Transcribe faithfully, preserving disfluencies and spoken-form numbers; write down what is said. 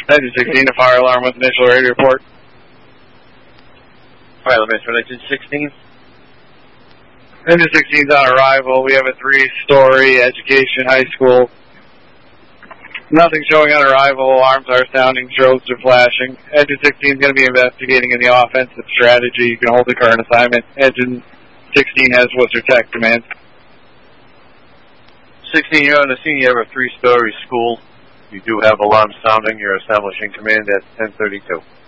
Engine sixteen, a fire alarm with initial radio report. Fire alarm for Engine sixteen. Engine sixteen is on arrival. We have a three-story education high school. Nothing showing on arrival. Alarms are sounding. Strobes are flashing. Engine sixteen is going to be investigating in the offensive strategy. You can hold the current assignment. Engine sixteen has what's your tech command. sixteen, you're on the scene. You have a three-story school. You do have alarms sounding. You're establishing command at ten thirty-two.